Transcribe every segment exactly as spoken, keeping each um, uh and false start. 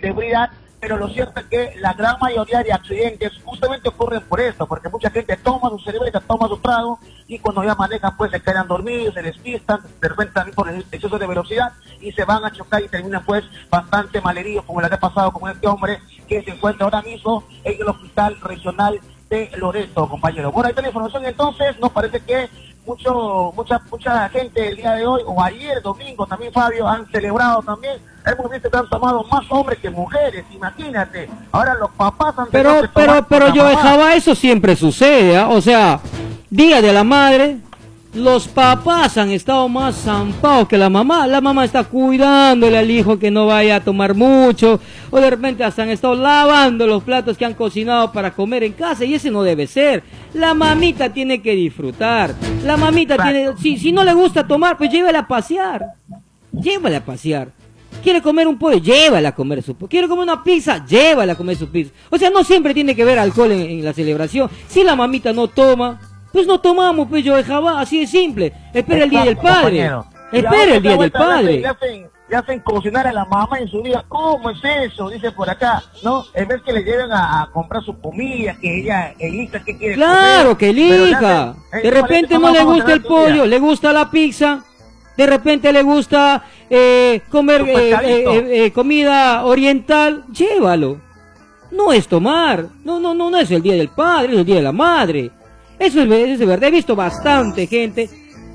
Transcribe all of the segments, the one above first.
de ebriedad, pero lo cierto es que la gran mayoría de accidentes justamente ocurren por esto, porque mucha gente toma su cerveza, toma su trago, y cuando ya manejan pues se quedan dormidos, se despistan, de repente también por el exceso de velocidad, y se van a chocar y terminan pues bastante malheridos, como lo que ha pasado con este hombre que se encuentra ahora mismo en el hospital regional de Loreto, compañero. Bueno, ahí está la información. Entonces nos parece que mucho, mucha, mucha gente el día de hoy, o ayer domingo también, Fabio, han celebrado también. Hemos visto que han tomado más hombres que mujeres, imagínate. Ahora los papás han Pero, pero, pero yo dejaba, eso siempre sucede, ¿eh? O sea, Día de la Madre, los papás han estado más zampados que la mamá. La mamá está cuidándole al hijo que no vaya a tomar mucho, o de repente hasta han estado lavando los platos que han cocinado para comer en casa, y ese no debe ser. La mamita tiene que disfrutar. La mamita claro. tiene, si, si no le gusta tomar, pues llévala a pasear. Llévala a pasear. ¿Quiere comer un pollo? Llévala a comer su pollo. ¿Quiere comer una pizza? Llévala a comer su pizza. O sea, no siempre tiene que haber alcohol en, en la celebración. Si la mamita no toma, pues no tomamos, pues yo dejaba, así de simple. Espera el Día del Padre. Espera el Día del Padre. Ya hacen, ya hacen cocinar a la mamá en su día. ¿Cómo es eso? Dice por acá, ¿no? En vez que le lleven a, a comprar su comida, que ella elija qué quiere comer. Claro, que elija. De repente no le gusta el pollo, le gusta la pizza. De repente le gusta eh, comer eh, eh, eh, comida oriental. Llévalo. No es tomar. No, no, no, no es el Día del Padre, es el Día de la Madre. Eso es, eso es verdad, he visto bastante gente,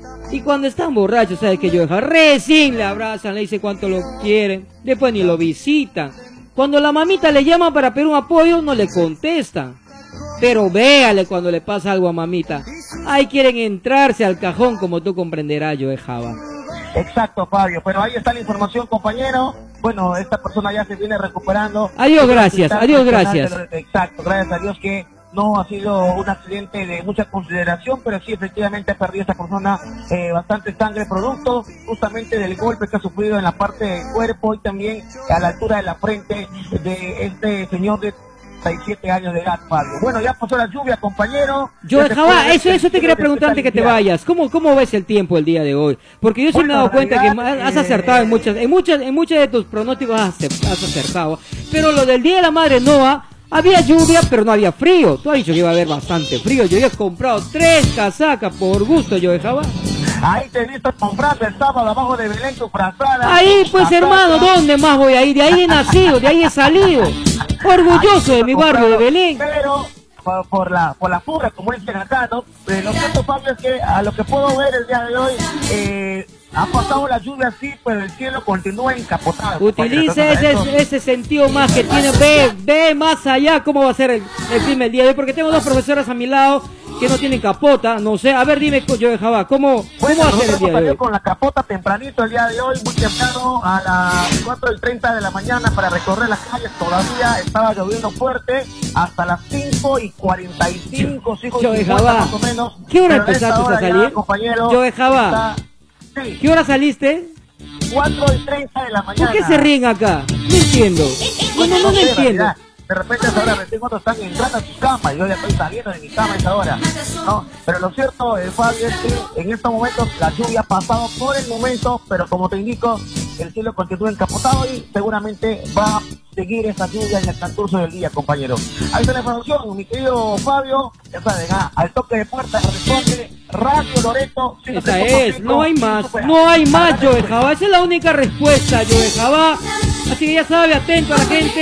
y cuando están borrachos, ¿sabes que yo dejo? Recién le abrazan, le dicen cuánto lo quieren, después ni lo visitan. Cuando la mamita le llama para pedir un apoyo, no le contestan. Pero véale cuando le pasa algo a mamita. Ahí quieren entrarse al cajón, como tú comprenderás, yo dejaba. Exacto, Fabio, pero ahí está la información, compañero. Bueno, esta persona ya se viene recuperando. Adiós, gracias, adiós, gracias. Exacto, gracias a Dios que no ha sido un accidente de mucha consideración, pero sí efectivamente ha perdido esta persona eh, bastante sangre, producto justamente del golpe que ha sufrido en la parte del cuerpo y también a la altura de la frente de este señor de treinta y siete años de edad, Fabio. Bueno, ya pasó la lluvia, compañero. Yo dejaba, eso, eso te quería preguntar antes que te vayas. ¿Cómo, cómo ves el tiempo el día de hoy? Porque yo sí me he dado cuenta que has acertado en muchas, en muchas, en muchas de tus pronósticos has, has acertado. Pero lo del Día de la Madre no ha. Había lluvia, pero no había frío. Tú has dicho que iba a haber bastante frío. Yo había comprado tres casacas por gusto, yo dejaba. Ahí te he visto comprando el sábado abajo de Belén tu frazada. Ahí pues frazada. Hermano, ¿dónde más voy a ir? De ahí he nacido, de ahí he salido. Orgulloso de mi barrio de Belén. Pero por, por la por la furra, como dicen acá, ¿no? Pero lo cierto, Pablo, es que a lo que puedo ver el día de hoy, eh, ha pasado la lluvia así, pero el cielo continúa encapotado. Utilice ese, ese sentido más que tiene, ve, ve más allá cómo va a ser el, el clima el día de hoy, porque tengo dos profesoras a mi lado que no tienen capota, no sé, a ver dime yo dejaba, ¿cómo, bueno, cómo va a ser el día de hoy? Con la capota tempranito el día de hoy, muy temprano, a las cuatro y treinta de la mañana para recorrer las calles, todavía estaba lloviendo fuerte, hasta las cinco y cuarenta y cinco, yo dejaba, más o menos. ¿Qué hora empezaste a salir? Ya, compañero, yo dejaba. Sí. ¿Qué hora saliste? cuatro y treinta de la mañana. ¿Por qué se ríen acá? No entiendo. No, no, no, no entiendo. De repente a esa hora recién cuando están entrando a su cama, y yo ya estoy saliendo de mi cama a esa hora, ¿no? Pero lo cierto, eh, Fabio, es que en estos momentos la lluvia ha pasado por el momento, pero como te indico, el cielo continúa encapotado y seguramente va a seguir esa lluvia en el transcurso del día, compañero. Ahí está la información, mi querido Fabio, ya saben, ah, al toque de puerta responde Radio Loreto. Esa es, no hay más, no hay más, yo dejaba, esa es la única respuesta, yo dejaba, así que ya sabe, atento a la gente.